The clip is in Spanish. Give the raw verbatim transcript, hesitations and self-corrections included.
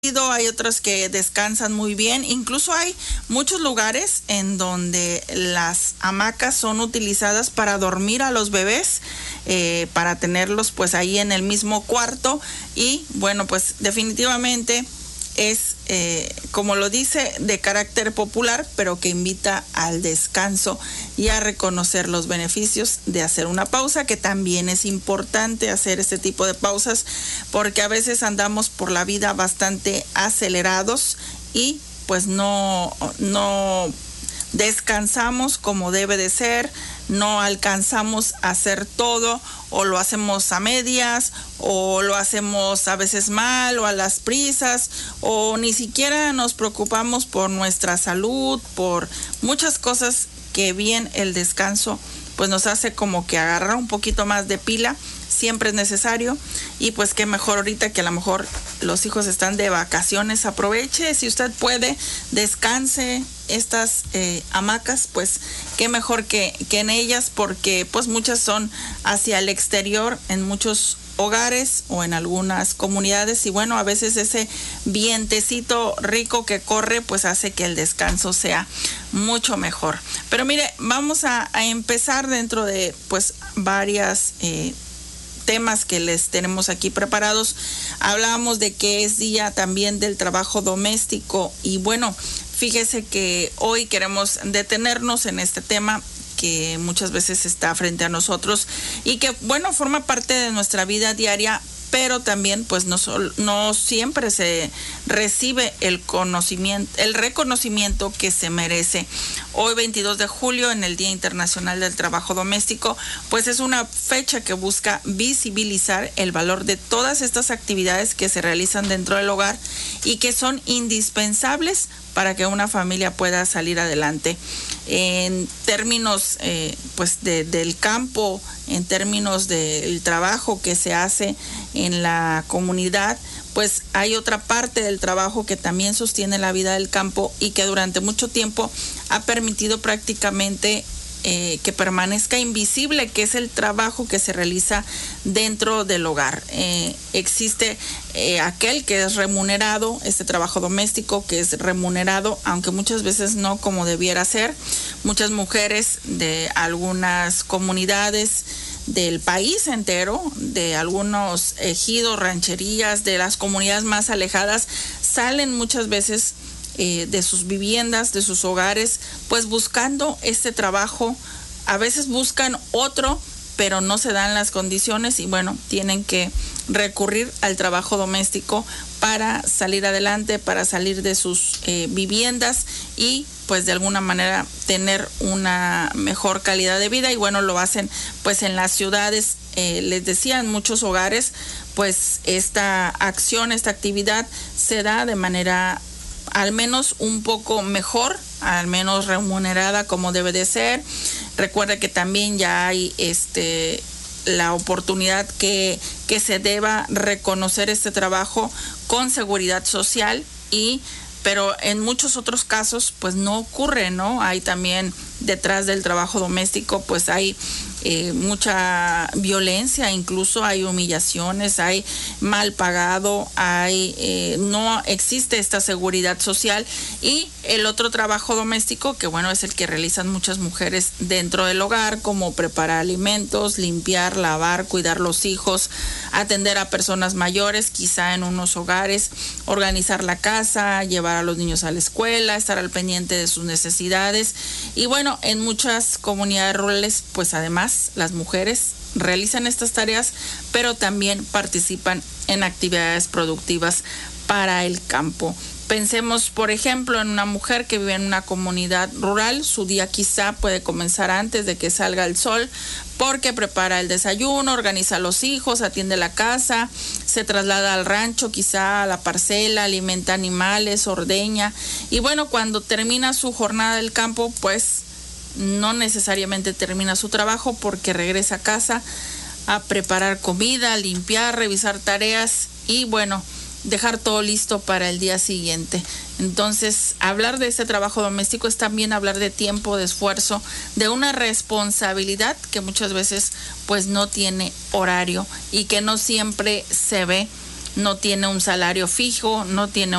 hay otros que descansan muy bien, incluso hay muchos lugares en donde las hamacas son utilizadas para dormir a los bebés, eh, para tenerlos pues ahí en el mismo cuarto y bueno, pues definitivamente es, eh, como lo dice, de carácter popular, pero que invita al descanso y a reconocer los beneficios de hacer una pausa, que también es importante hacer este tipo de pausas, porque a veces andamos por la vida bastante acelerados y pues no, no descansamos como debe de ser, no alcanzamos a hacer todo, o lo hacemos a medias, o lo hacemos a veces mal, o a las prisas, o ni siquiera nos preocupamos por nuestra salud, por muchas cosas que bien el descanso pues nos hace como que agarrar un poquito más de pila. Siempre es necesario y pues qué mejor ahorita que a lo mejor los hijos están de vacaciones, aproveche, si usted puede, descanse estas eh, hamacas, pues qué mejor que, que en ellas, porque pues muchas son hacia el exterior en muchos hogares o en algunas comunidades y bueno, a veces ese vientecito rico que corre pues hace que el descanso sea mucho mejor. Pero mire, vamos a, a empezar dentro de pues varias eh, temas que les tenemos aquí preparados. Hablábamos de que es día también del trabajo doméstico y bueno, fíjese que hoy queremos detenernos en este tema que muchas veces está frente a nosotros y que bueno, forma parte de nuestra vida diaria, pero también pues no, no siempre se recibe el conocimiento, el reconocimiento que se merece. Hoy veintidós de julio, en el Día Internacional del Trabajo Doméstico, pues es una fecha que busca visibilizar el valor de todas estas actividades que se realizan dentro del hogar y que son indispensables para que una familia pueda salir adelante. En términos eh, pues de, del campo, en términos del trabajo que se hace en la comunidad, pues hay otra parte del trabajo que también sostiene la vida del campo y que durante mucho tiempo ha permitido prácticamente Eh, que permanezca invisible, que es el trabajo que se realiza dentro del hogar. Eh, existe eh, aquel que es remunerado, este trabajo doméstico que es remunerado, aunque muchas veces no como debiera ser. Muchas mujeres de algunas comunidades del país entero, de algunos ejidos, rancherías, de las comunidades más alejadas, salen muchas veces Eh, de sus viviendas, de sus hogares, pues buscando este trabajo. A veces buscan otro, pero no se dan las condiciones y bueno, tienen que recurrir al trabajo doméstico para salir adelante, para salir de sus eh, viviendas y pues de alguna manera tener una mejor calidad de vida y bueno, lo hacen pues en las ciudades. Eh, les decía, en muchos hogares pues esta acción, esta actividad se da de manera al menos un poco mejor, al menos remunerada como debe de ser. Recuerda que también ya hay este la oportunidad que, que se deba reconocer este trabajo con seguridad social y pero en muchos otros casos pues no ocurre, ¿no? Hay también detrás del trabajo doméstico pues hay eh, mucha violencia, incluso hay humillaciones, hay mal pagado, hay eh, no existe esta seguridad social y el otro trabajo doméstico que bueno es el que realizan muchas mujeres dentro del hogar, como preparar alimentos, limpiar, lavar, cuidar los hijos, atender a personas mayores, quizá en unos hogares, organizar la casa, llevar a los niños a la escuela, estar al pendiente de sus necesidades y bueno, en muchas comunidades rurales pues además las mujeres realizan estas tareas, pero también participan en actividades productivas para el campo. Pensemos, por ejemplo, en una mujer que vive en una comunidad rural, su día quizá puede comenzar antes de que salga el sol, porque prepara el desayuno, organiza a los hijos, atiende la casa, se traslada al rancho, quizá a la parcela, alimenta animales, ordeña, y bueno, cuando termina su jornada del campo, pues no necesariamente termina su trabajo porque regresa a casa a preparar comida, a limpiar, revisar tareas y bueno, dejar todo listo para el día siguiente. Entonces, hablar de este trabajo doméstico es también hablar de tiempo, de esfuerzo, de una responsabilidad que muchas veces pues no tiene horario y que no siempre se ve no tiene un salario fijo, no tiene